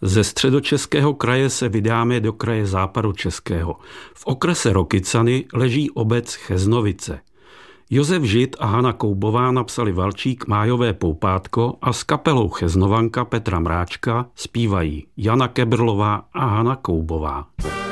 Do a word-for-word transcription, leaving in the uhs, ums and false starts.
Ze středočeského kraje se vydáme do kraje západočeského. V okrese Rokycany leží obec Cheznovice. Josef Žid a Hana Koubová napsali valčík Májové poupátko a s kapelou Cheznovanka Petra Mráčka zpívají Jana Kebrlová a Hana Koubová.